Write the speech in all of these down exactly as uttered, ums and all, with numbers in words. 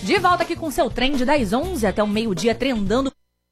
De volta aqui com o seu trem de das onze até o meio-dia, trendando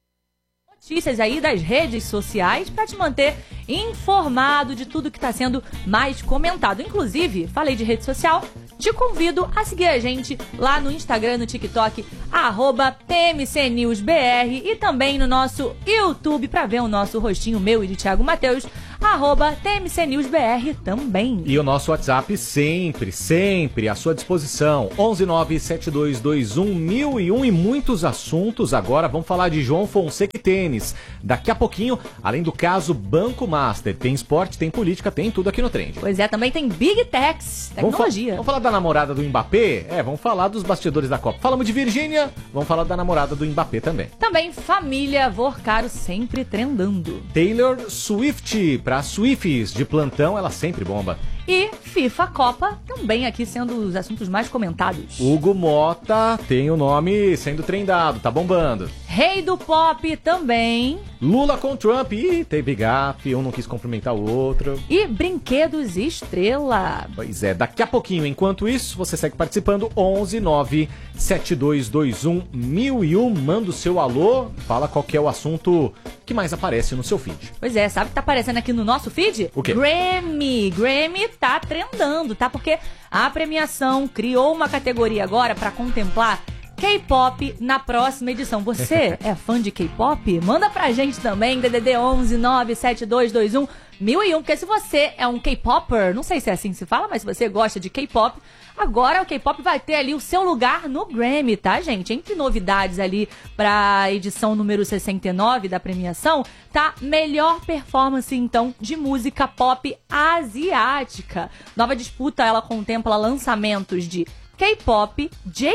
notícias aí das redes sociais para te manter informado de tudo que está sendo mais comentado. Inclusive, falei de rede social, te convido a seguir a gente lá no Instagram, no TikTok, arroba T M C News B R, e também no nosso YouTube para ver o nosso rostinho meu e de Thiago Matheus, arroba T M C News B R também. E o nosso WhatsApp sempre, sempre à sua disposição, onze nove sete dois dois um mil e um, e muitos assuntos. Agora vamos falar de João Fonseca e tênis. Daqui a pouquinho, além do caso Banco Master, tem esporte, tem política, tem tudo aqui no Trend. Pois é, também tem Big Techs, tecnologia. Vamos, fa vamos falar da namorada do Mbappé? É, vamos falar dos bastidores da Copa. Falamos de Virgínia, vamos falar da namorada do Mbappé também. Também família Vorcaro sempre trendando. Taylor Swift, para Swifties de plantão, ela sempre bomba. E FIFA Copa também aqui sendo os assuntos mais comentados. Hugo Mota tem o nome sendo trendado, tá bombando. Rei do Pop também. Lula com Trump, e teve gafe, um não quis cumprimentar o outro. E Brinquedos Estrela. Pois é, daqui a pouquinho, enquanto isso, você segue participando, onze nove sete dois dois um mil e um, manda o seu alô, fala qual que é o assunto que mais aparece no seu feed. Pois é, sabe o que tá aparecendo aqui no nosso feed? O quê? Grammy. Grammy tá trendando, tá? Porque a premiação criou uma categoria agora pra contemplar K-pop na próxima edição. Você é fã de K-pop? Manda pra gente também, D D D onze nove sete dois dois um mil e um, porque se você é um K-popper, não sei se é assim que se fala, mas se você gosta de K-pop, agora o K-pop vai ter ali o seu lugar no Grammy, tá, gente? Entre novidades ali pra edição número sessenta e nove da premiação, tá melhor performance, então, de música pop asiática. Nova disputa, ela contempla lançamentos de K-pop,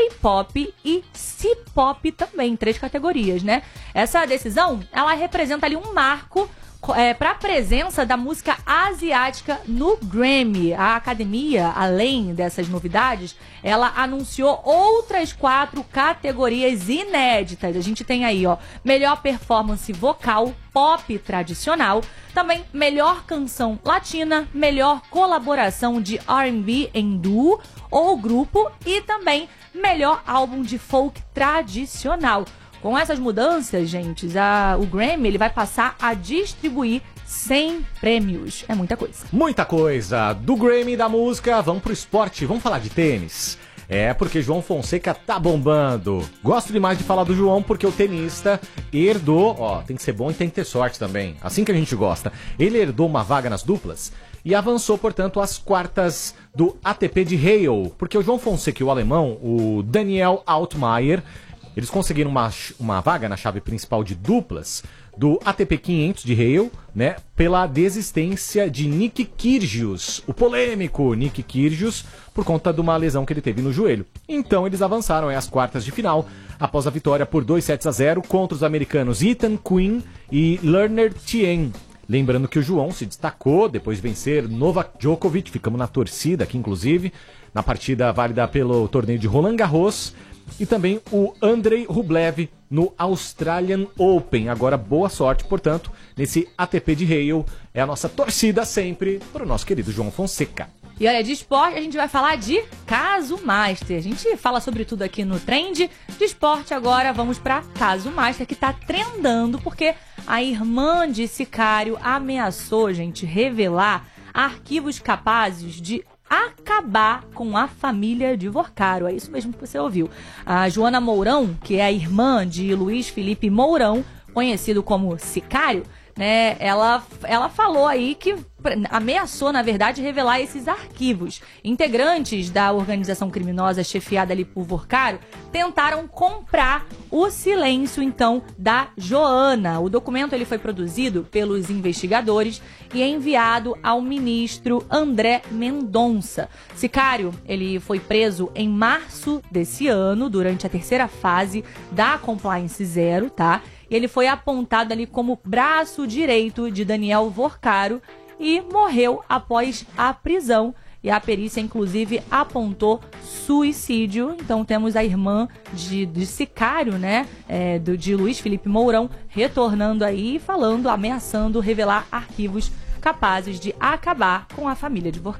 J-pop e C-pop também, três categorias, né? Essa decisão, ela representa ali um marco é, para a presença da música asiática no Grammy. A academia, além dessas novidades, ela anunciou outras quatro categorias inéditas. A gente tem aí, ó, melhor performance vocal, pop tradicional, também melhor canção latina, melhor colaboração de R and B em duo ou grupo e também melhor álbum de folk tradicional. Com essas mudanças, gente, a, o Grammy ele vai passar a distribuir cem prêmios. É muita coisa. Muita coisa. Do Grammy da música, vamos pro esporte, vamos falar de tênis. É, porque João Fonseca tá bombando. Gosto demais de falar do João porque o tenista herdou, ó, tem que ser bom e tem que ter sorte também. Assim que a gente gosta. Ele herdou uma vaga nas duplas e avançou, portanto, às quartas do A T P de Halle. Porque o João Fonseca e o alemão, o Daniel Altmaier, eles conseguiram uma, uma vaga na chave principal de duplas do A T P quinhentos de Halle, né, pela desistência de Nick Kyrgios, o polêmico Nick Kyrgios, por conta de uma lesão que ele teve no joelho. Então eles avançaram às quartas de final, após a vitória por dois sets a zero contra os americanos Ethan Quinn e Lerner Tien. Lembrando que o João se destacou depois de vencer Novak Djokovic, ficamos na torcida aqui inclusive, na partida válida pelo torneio de Roland Garros, e também o Andrei Rublev no Australian Open. Agora, boa sorte, portanto, nesse A T P de Halle. É a nossa torcida sempre para o nosso querido João Fonseca. E olha, de esporte a gente vai falar de Caso Master. A gente fala sobre tudo aqui no Trend. De esporte agora vamos para Caso Master, que tá trendando porque a irmã de Sicário ameaçou, gente, revelar arquivos capazes de acabar com a família de Vorcaro. É isso mesmo que você ouviu. A Joana Mourão, que é a irmã de Luiz Felipe Mourão, conhecido como Sicário, né, ela, ela falou aí que ameaçou, na verdade, revelar esses arquivos. Integrantes da organização criminosa chefiada ali por Vorcaro tentaram comprar o silêncio, então, da Joana. O documento ele foi produzido pelos investigadores e enviado ao ministro André Mendonça. Sicário, ele foi preso em março desse ano, durante a terceira fase da Compliance Zero, tá? E ele foi apontado ali como braço direito de Daniel Vorcaro e morreu após a prisão. E a perícia, inclusive, apontou suicídio. Então, temos a irmã de, de Sicário, né? É, do, de Luiz Felipe Mourão, retornando aí, falando, ameaçando revelar arquivos capazes de acabar com a família de Vorcaro.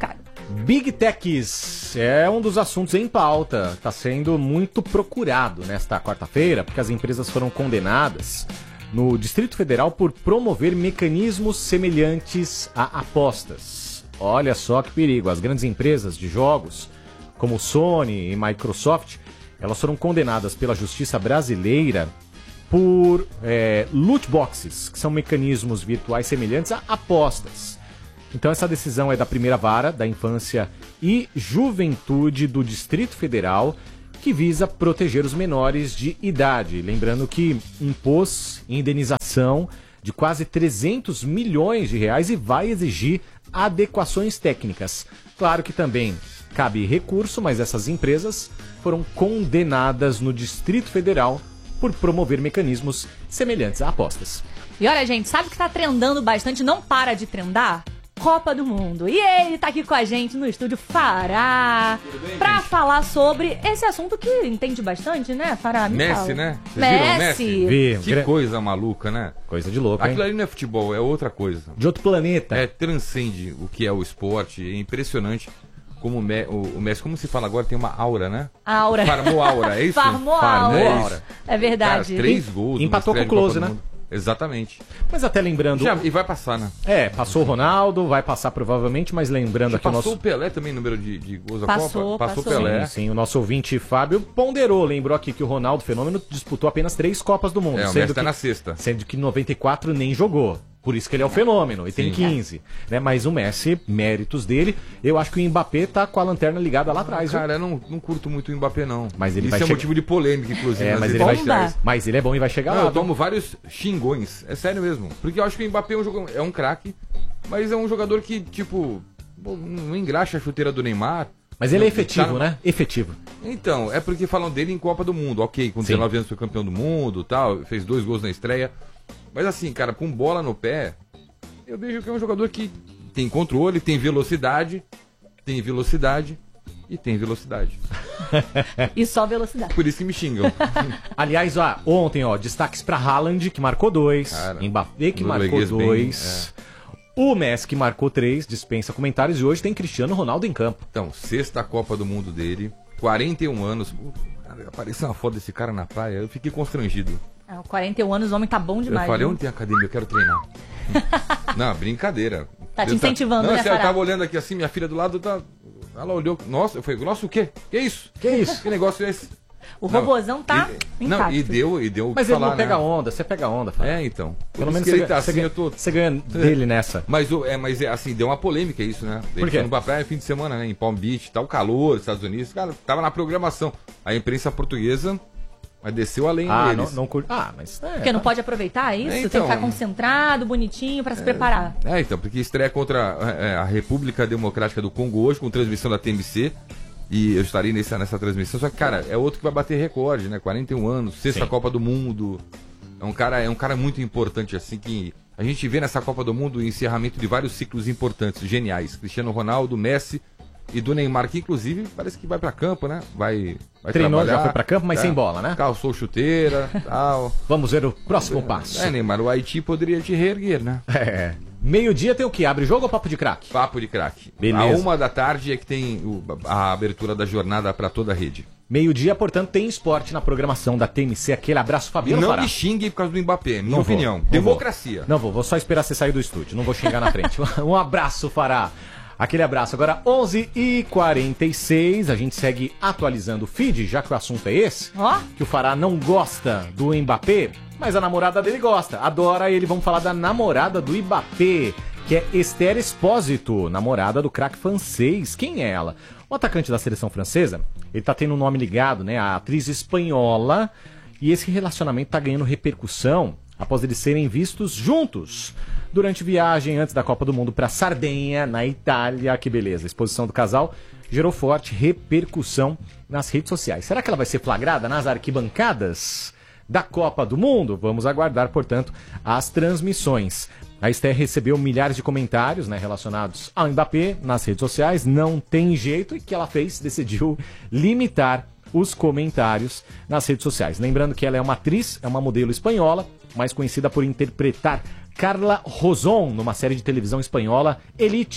Big Techs é um dos assuntos em pauta. Está sendo muito procurado nesta quarta-feira, porque as empresas foram condenadas no Distrito Federal por promover mecanismos semelhantes a apostas. Olha só que perigo. As grandes empresas de jogos, como Sony e Microsoft, elas foram condenadas pela justiça brasileira por é, loot boxes, que são mecanismos virtuais semelhantes a apostas. Então essa decisão é da primeira vara da infância e juventude do Distrito Federal, que visa proteger os menores de idade. Lembrando que impôs indenização de quase trezentos milhões de reais e vai exigir adequações técnicas. Claro que também cabe recurso, mas essas empresas foram condenadas no Distrito Federal por promover mecanismos semelhantes a apostas. E olha, gente, sabe que tá trendando bastante, não para de trendar? Copa do Mundo. E ele tá aqui com a gente no estúdio, Fará, bem, pra gente? falar sobre esse assunto que entende bastante, né, Fará? Me Messi, fala. né? Vocês Messi. viram Messi? Vi. Que Gra... coisa maluca, né? Coisa de louco, Aquilo hein? ali não é futebol, é outra coisa. De outro planeta. É, transcende o que é o esporte, é impressionante. Como o, Me... o Messi, como se fala agora, tem uma aura, né? Aura. Farmou aura, é isso? Farmou Farmou aura. aura. É verdade. Cara, três gols. Empatou com o Close, né? Exatamente. Mas até lembrando... Já, e vai passar, né? É, passou o Ronaldo, vai passar provavelmente, mas lembrando aqui o nosso... Passou o Pelé também, número de, de gols da passou, Copa? Passou o passou. Pelé. Sim, sim, o nosso ouvinte Fábio ponderou, lembrou aqui que o Ronaldo Fenômeno disputou apenas três Copas do Mundo. É, o sendo Messi tá que, na sexta. Sendo que em noventa e quatro nem jogou. Por isso que ele é o fenômeno, e Sim. tem quinze. Né? Mas o Messi, méritos dele, eu acho que o Mbappé tá com a lanterna ligada lá atrás. Cara, eu não, não curto muito o Mbappé, não. Mas ele Isso vai é che- motivo de polêmica, inclusive. É, nas mas ele, redes vai... sociais. mas ele é bom e vai chegar Não, lá. eu tomo vários xingões. É sério mesmo. Porque eu acho que o Mbappé é um, jogador, é um craque, mas é um jogador que, tipo, não engraxa a chuteira do Neymar. Mas ele é Não, efetivo, tá no- né? Efetivo. Então, é porque falam dele em Copa do Mundo. Ok, com dezenove anos foi campeão do mundo, tal, fez dois gols na estreia. Mas assim, cara, com bola no pé, eu vejo que é um jogador que tem controle, tem velocidade, tem velocidade e tem velocidade. E só velocidade. Por isso que me xingam. Aliás, ó, ontem, ó, destaques pra Haaland, que marcou dois. Cara, Mbappé, que o marcou norueguês bem, dois. O Messi, que marcou três, dispensa comentários. E hoje tem Cristiano Ronaldo em campo. Então, sexta Copa do Mundo dele, quarenta e um anos. Pô, cara, apareceu uma foto desse cara na praia, eu fiquei constrangido. Ah, quarenta e um anos, o homem tá bom demais. Eu falei, viu? onde tem academia? Eu quero treinar. Não, brincadeira. Tá te Eu incentivando, não, né, assim, eu Fará? tava olhando aqui assim, minha filha do lado, tá... ela olhou, nossa, eu falei, nossa, o quê? Que isso? Que isso? Que negócio é esse? O Não, robozão tá e, intacto. Não, e deu, e deu o Mas que ele falar, não pega né? onda, você pega onda. Fala. É, então. Pelo Por menos isso você, que ele tá você assim, ganha, eu tô... você ganha dele nessa. Mas, o- é, mas é, assim, deu uma polêmica isso, né? Ele Por quê? foi pra praia fim de semana, né? Em Palm Beach, tá o calor, Estados Unidos. Cara, tava na programação. A imprensa portuguesa, mas desceu além Ah, não, deles. não curte. Ah, mas. É, Porque não pode aproveitar isso? É, Tem que então. ficar concentrado, bonitinho, pra se preparar. É, então, porque estreia contra é, a República Democrática do Congo hoje, com transmissão da T M C. E eu estarei nessa, nessa transmissão. Só que, cara, é outro que vai bater recorde, né? quarenta e um anos, sexta Sim. Copa do Mundo. É um, cara, é um cara muito importante, assim, que a gente vê nessa Copa do Mundo o encerramento de vários ciclos importantes, geniais. Cristiano Ronaldo, Messi e do Neymar, que inclusive parece que vai pra campo, né? Vai, vai Treinou, trabalhar. já foi pra campo, mas É. sem bola, né? Calçou chuteira, tal. Vamos ver o próximo passo. É, Neymar, o Haiti poderia te reerguer, né? É. Meio-dia tem o que? Abre jogo ou papo de craque? Papo de craque. Beleza. A uma da tarde é que tem o- a abertura da jornada pra toda a rede. Meio-dia, portanto, tem esporte na programação da T M C. Aquele abraço, E Fabiano não Fará. me xingue por causa do Mbappé, minha Não vou, opinião. não Democracia. Vou. Não vou, vou só esperar você sair do estúdio. Não vou xingar na frente. Um abraço, Fará. Aquele abraço. Agora, onze e quarenta e seis, a gente segue atualizando o feed, já que o assunto é esse. Ó. Que o Fará não gosta do Mbappé, mas a namorada dele gosta. Adora ele. Vamos falar da namorada do Mbappé, que é Esther Espósito, namorada do craque francês. Quem é ela? O atacante da seleção francesa, ele tá tendo um nome ligado, né, à atriz espanhola, e esse relacionamento tá ganhando repercussão após eles serem vistos juntos durante viagem antes da Copa do Mundo para Sardenha, na Itália. Que beleza, a exposição do casal gerou forte repercussão nas redes sociais. Será que ela vai ser flagrada nas arquibancadas da Copa do Mundo? Vamos aguardar, portanto, as transmissões. A Esther recebeu milhares de comentários, né, relacionados ao Mbappé nas redes sociais. Não tem jeito, e o que ela fez? Decidiu limitar os comentários nas redes sociais. Lembrando que ela é uma atriz, é uma modelo espanhola, mais conhecida por interpretar Carla Rosón numa série de televisão espanhola Elite, que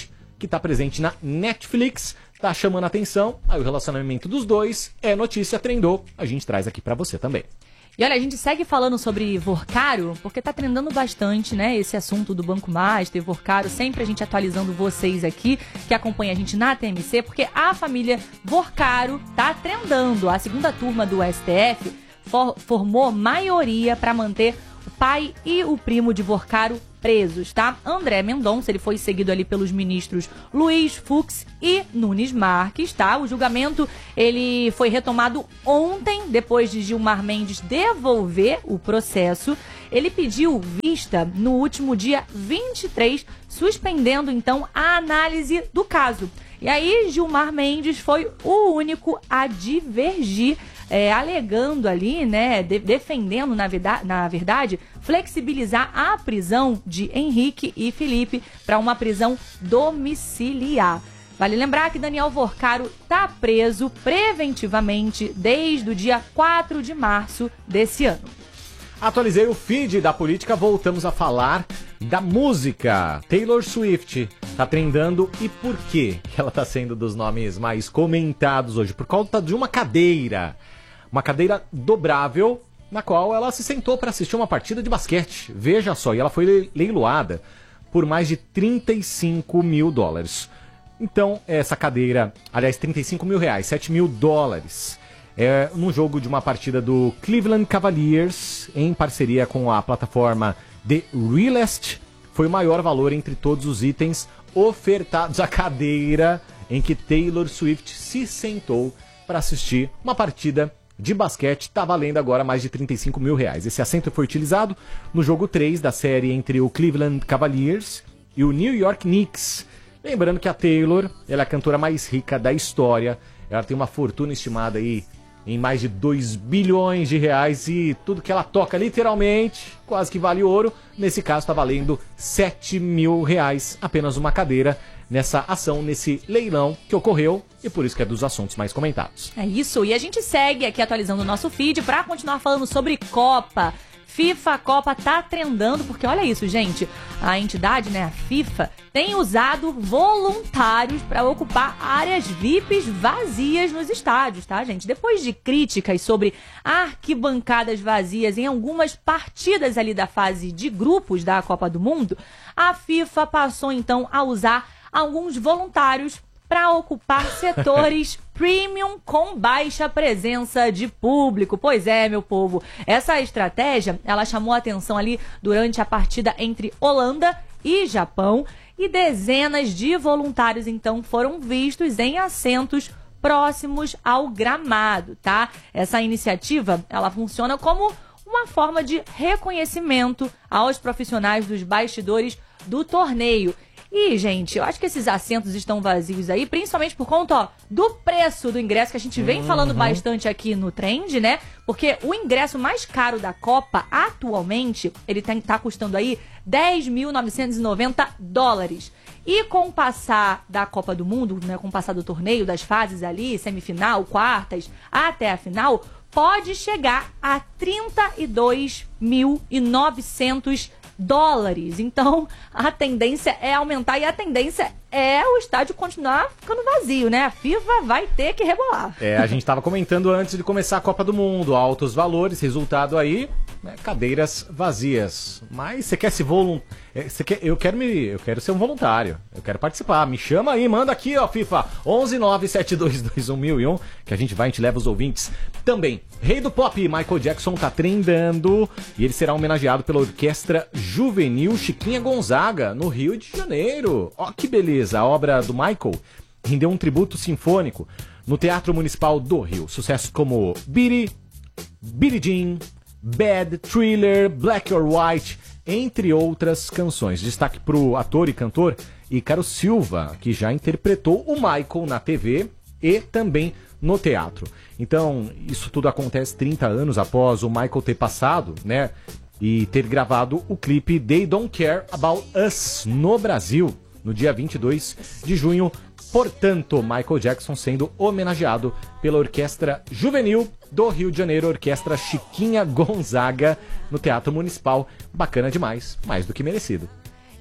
que tá presente na Netflix, tá chamando a atenção, aí o relacionamento dos dois é notícia, trendou, a gente traz aqui pra você também. E olha, a gente segue falando sobre Vorcaro, porque tá trendando bastante, né, esse assunto do Banco Master, Vorcaro, sempre a gente atualizando vocês aqui, que acompanha a gente na T M C, porque a família Vorcaro tá trendando. A segunda turma do S T F for, formou maioria para manter o pai e o primo de Vorcaro presos, tá? André Mendonça, ele foi seguido ali pelos ministros Luiz Fux e Nunes Marques, tá? O julgamento, ele foi retomado ontem, depois de Gilmar Mendes devolver o processo. Ele pediu vista no último dia vinte e três, suspendendo, então, a análise do caso. E aí, Gilmar Mendes foi o único a divergir, É, alegando ali, né, de, defendendo, na, vida, na verdade, flexibilizar a prisão de Henrique e Felipe para uma prisão domiciliar. Vale lembrar que Daniel Vorcaro está preso preventivamente desde o dia quatro de março desse ano. Atualizei o feed da política, voltamos a falar da música. Taylor Swift tá trendando, e por quê que ela tá sendo dos nomes mais comentados hoje? Por conta de uma cadeira. Uma cadeira dobrável, na qual ela se sentou para assistir uma partida de basquete. Veja só, e ela foi leiloada por mais de trinta e cinco mil dólares. Então, essa cadeira, aliás, trinta e cinco mil reais, sete mil dólares. É num jogo de uma partida do Cleveland Cavaliers, em parceria com a plataforma The Realest, foi o maior valor entre todos os itens ofertados à cadeira em que Taylor Swift se sentou para assistir uma partida de basquete. Está valendo agora mais de trinta e cinco mil reais. Esse assento foi utilizado no jogo três da série entre o Cleveland Cavaliers e o New York Knicks. Lembrando que a Taylor, ela é a cantora mais rica da história. Ela tem uma fortuna estimada aí em mais de dois bilhões de reais, e tudo que ela toca, literalmente, quase que vale ouro. Nesse caso, está valendo sete mil reais apenas uma cadeira nessa ação, nesse leilão que ocorreu, e por isso que é dos assuntos mais comentados. É isso, e a gente segue aqui atualizando o nosso feed para continuar falando sobre Copa. FIFA Copa tá trendando, porque olha isso, gente, a entidade, né, a FIFA, tem usado voluntários para ocupar áreas V I Ps vazias nos estádios, tá, gente? Depois de críticas sobre arquibancadas vazias em algumas partidas ali da fase de grupos da Copa do Mundo, a FIFA passou então a usar alguns voluntários para ocupar setores premium com baixa presença de público. Pois é, meu povo, essa estratégia, ela chamou a atenção ali durante a partida entre Holanda e Japão, e dezenas de voluntários então foram vistos em assentos próximos ao gramado, tá? Essa iniciativa, ela funciona como uma forma de reconhecimento aos profissionais dos bastidores do torneio. E, gente, eu acho que esses assentos estão vazios aí, principalmente por conta, ó, do preço do ingresso, que a gente vem uhum. falando bastante aqui no Trend, né? Porque o ingresso mais caro da Copa, atualmente, ele tá, tá custando aí dez mil novecentos e noventa dólares. E com o passar da Copa do Mundo, né, com o passar do torneio, das fases ali, semifinal, quartas, até a final, pode chegar a trinta e dois mil e novecentos dólares. Então, a tendência é aumentar, e a tendência é o estádio continuar ficando vazio, né? A FIFA vai ter que rebolar. É, a gente estava comentando antes de começar a Copa do Mundo, altos valores, resultado aí, né, cadeiras vazias. Mas você quer se voluntário? Você quer... Eu quero me, eu quero ser um voluntário. Eu quero participar. Me chama aí, manda aqui, ó, FIFA onze nove sete dois dois um mil e um, que a gente vai, a gente leva os ouvintes também. Rei do Pop, Michael Jackson, tá trendando, e ele será homenageado pela Orquestra Juvenil Chiquinha Gonzaga no Rio de Janeiro. Ó, que beleza! A obra do Michael rendeu um tributo sinfônico no Teatro Municipal do Rio. Sucessos como Beat It, Billie Jean, Bad, Thriller, Black or White, entre outras canções. Destaque pro ator e cantor Ícaro Silva, que já interpretou o Michael na T V e também no teatro. Então, isso tudo acontece trinta anos após o Michael ter passado, né, e ter gravado o clipe They Don't Care About Us no Brasil, no dia vinte e dois de junho. Portanto, Michael Jackson sendo homenageado pela Orquestra Juvenil do Rio de Janeiro, Orquestra Chiquinha Gonzaga, no Teatro Municipal. Bacana demais, mais do que merecido.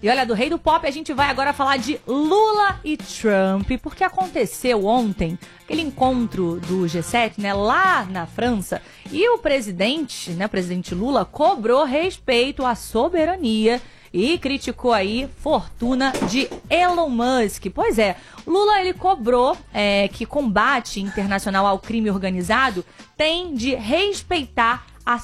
E olha, do rei do pop a gente vai agora falar de Lula e Trump, porque aconteceu ontem aquele encontro do G sete, né, lá na França, e o presidente, né, o presidente Lula, cobrou respeito à soberania e criticou aí fortuna de Elon Musk. Pois é, Lula ele cobrou é, que combate internacional ao crime organizado tem de respeitar a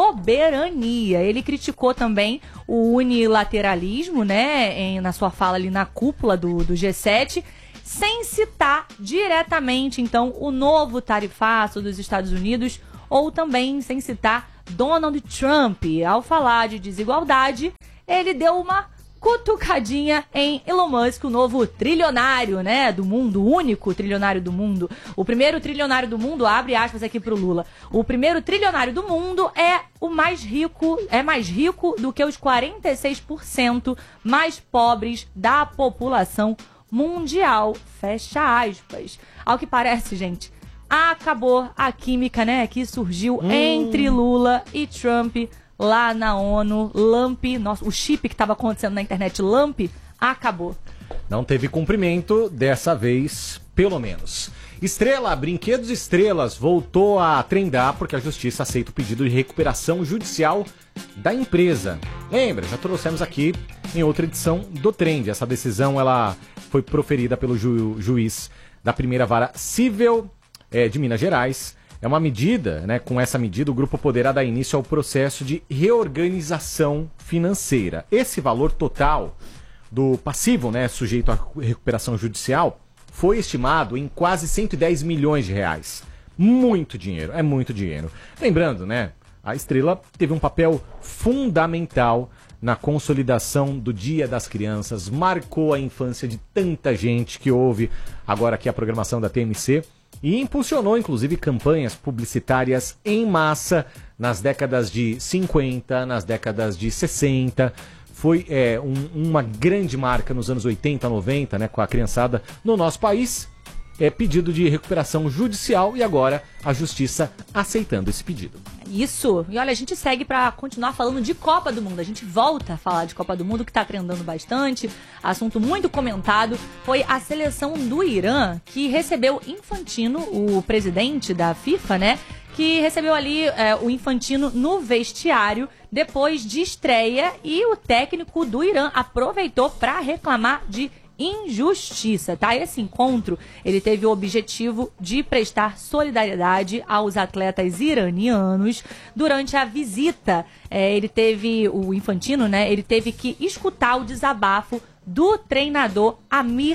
soberania. Ele criticou também o unilateralismo, né, em, na sua fala ali na cúpula do, do G sete, sem citar diretamente, então, o novo tarifaço dos Estados Unidos, ou também sem citar Donald Trump. Ao falar de desigualdade, ele deu uma cutucadinha em Elon Musk, o novo trilionário, né, do mundo, o único trilionário do mundo. O primeiro trilionário do mundo, abre aspas aqui pro Lula, o primeiro trilionário do mundo é o mais rico, é mais rico do que os quarenta e seis por cento mais pobres da população mundial, fecha aspas. Ao que parece, gente, acabou a química, né, que surgiu hum. entre Lula e Trump lá na ONU. Lamp, nossa, o chip que estava acontecendo na internet, Lamp, acabou. Não teve cumprimento, dessa vez, pelo menos. Estrela, Brinquedos Estrelas, voltou a trendar porque a justiça aceita o pedido de recuperação judicial da empresa. Lembra, já trouxemos aqui em outra edição do Trend. Essa decisão ela foi proferida pelo ju- juiz da primeira vara civil é, de Minas Gerais. É uma medida, né? Com essa medida, o grupo poderá dar início ao processo de reorganização financeira. Esse valor total do passivo, né, sujeito à recuperação judicial, foi estimado em quase cento e dez milhões de reais. Muito dinheiro, é muito dinheiro. Lembrando, né, a Estrela teve um papel fundamental na consolidação do Dia das Crianças, marcou a infância de tanta gente que ouve agora aqui a programação da T M C, e impulsionou, inclusive, campanhas publicitárias em massa nas décadas de cinquenta, nas décadas de sessenta. Foi é, um, uma grande marca nos anos oitenta, noventa, né, com a criançada no nosso país. É pedido de recuperação judicial e agora a justiça aceitando esse pedido. Isso. E olha, a gente segue para continuar falando de Copa do Mundo. A gente volta a falar de Copa do Mundo, que está trendando bastante. Assunto muito comentado foi a seleção do Irã, que recebeu Infantino, o presidente da FIFA, né? Que recebeu ali é, o Infantino no vestiário depois de estreia, e o técnico do Irã aproveitou para reclamar de injustiça, tá? Esse encontro, ele teve o objetivo de prestar solidariedade aos atletas iranianos. Durante a visita, é, ele teve, o Infantino, né, ele teve que escutar o desabafo do treinador Amir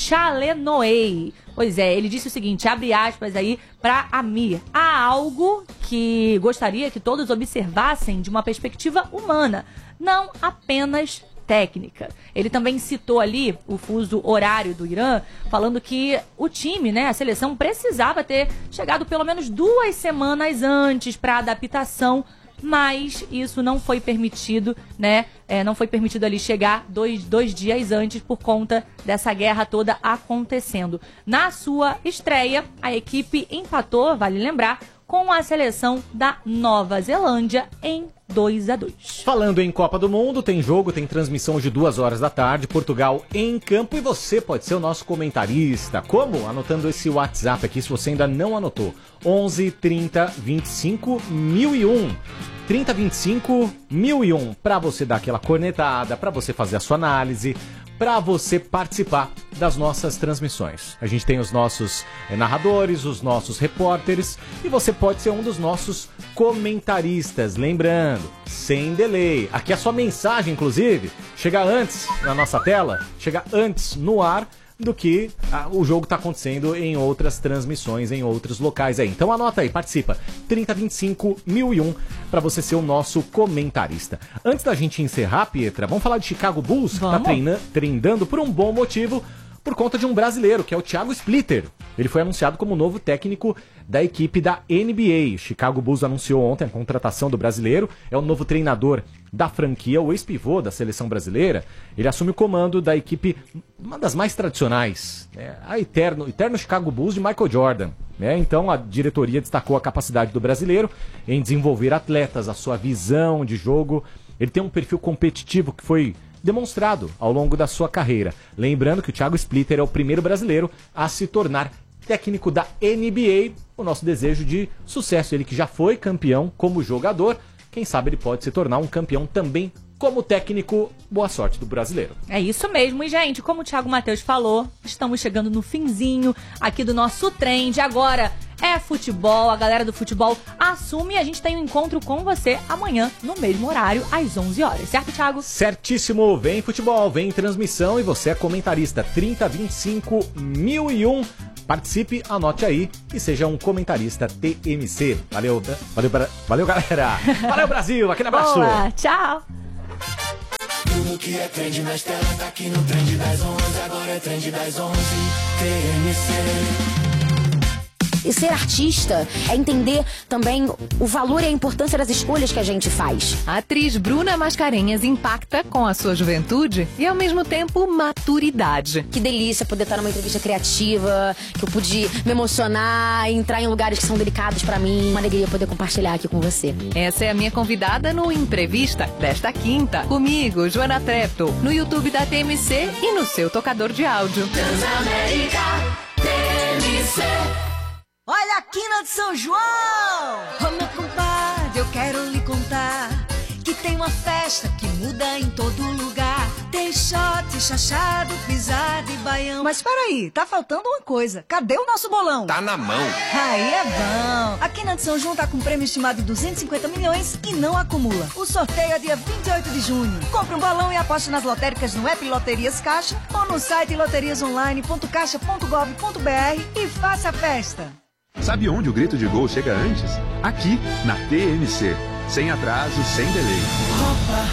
Chaleinoei. Pois é, ele disse o seguinte, abre aspas aí para Amir: há algo que gostaria que todos observassem de uma perspectiva humana, não apenas técnica. Ele também citou ali o fuso horário do Irã, falando que o time, né, a seleção, precisava ter chegado pelo menos duas semanas antes para adaptação, mas isso não foi permitido, né? É, não foi permitido ali chegar dois, dois dias antes por conta dessa guerra toda acontecendo. Na sua estreia, a equipe empatou, vale lembrar, com a seleção da Nova Zelândia em dois a dois. Falando em Copa do Mundo, tem jogo, tem transmissão de duas horas da tarde, Portugal em campo, e você pode ser o nosso comentarista. Como? Anotando esse WhatsApp aqui, se você ainda não anotou. onze, trinta, vinte e cinco, mil e um. trinta, vinte e cinco, mil e um. Pra você dar aquela cornetada, pra você fazer a sua análise, para você participar das nossas transmissões. A gente tem os nossos é, narradores, os nossos repórteres, e você pode ser um dos nossos comentaristas. Lembrando, sem delay. Aqui a sua mensagem, inclusive, chega antes na nossa tela, chega antes no ar do que ah, o jogo está acontecendo em outras transmissões, em outros locais aí. Então anota aí, participa. trinta, vinte e cinco, mil e um para você ser o nosso comentarista. Antes da gente encerrar, Pietra, vamos falar de Chicago Bulls, que está treinando por um bom motivo, por conta de um brasileiro, que é o Thiago Splitter. Ele foi anunciado como novo técnico da equipe da N B A. Chicago Bulls anunciou ontem a contratação do brasileiro. É o novo treinador da franquia, o ex-pivô da seleção brasileira. Ele assume o comando da equipe, uma das mais tradicionais, né? A eterno, eterno Chicago Bulls de Michael Jordan, né? Então a diretoria destacou a capacidade do brasileiro em desenvolver atletas, a sua visão de jogo. Ele tem um perfil competitivo que foi demonstrado ao longo da sua carreira. Lembrando que o Thiago Splitter é o primeiro brasileiro a se tornar técnico da N B A. O nosso desejo de sucesso, ele que já foi campeão como jogador, quem sabe ele pode se tornar um campeão também como técnico. Boa sorte do brasileiro. É isso mesmo. E, gente, como o Thiago Matheus falou, estamos chegando no finzinho aqui do nosso trem de agora. É futebol, a galera do futebol assume e a gente tem um encontro com você amanhã, no mesmo horário, às onze horas. Certo, Thiago? Certíssimo. Vem futebol, vem transmissão e você é comentarista trinta vinte e cinco mil e um. Participe, anote aí e seja um comentarista T M C. Valeu, valeu, valeu galera. Valeu, Brasil. Aquele abraço. Boa, tchau. Tudo que é trend na estela tá aqui no trend das onze. Agora é trend das onze. T M C. E ser artista é entender também o valor e a importância das escolhas que a gente faz. A atriz Bruna Mascarenhas impacta com a sua juventude e, ao mesmo tempo, maturidade. Que delícia poder estar numa entrevista criativa, que eu pude me emocionar, entrar em lugares que são delicados pra mim. Uma alegria poder compartilhar aqui com você. Essa é a minha convidada no Entrevista desta quinta. Comigo, Joana Trepto, no YouTube da T M C e no seu tocador de áudio. Transamérica T M C. Olha a quina de São João! Ô meu compadre, eu quero lhe contar que tem uma festa que muda em todo lugar. Tem shot, chachado, pisado e baião. Mas peraí, tá faltando uma coisa. Cadê o nosso bolão? Tá na mão. Aí é bom. A quina de São João tá com um prêmio estimado de duzentos e cinquenta milhões e não acumula. O sorteio é dia vinte e oito de junho. Compre um balão e aposte nas lotéricas no app Loterias Caixa ou no site loterias online ponto caixa ponto gov ponto br e faça a festa. Sabe onde o grito de gol chega antes? Aqui, na T M C. Sem atraso, sem delay.